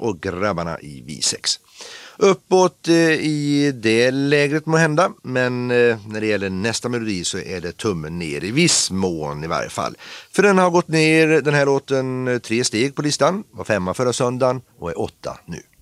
och grabbarna i V6. Uppåt i det lägret må hända, men när det gäller nästa melodi så är det tummen ner i viss mån i varje fall. För den har gått ner den här låten 3 steg på listan, var 5 förra söndagen och är 8 nu.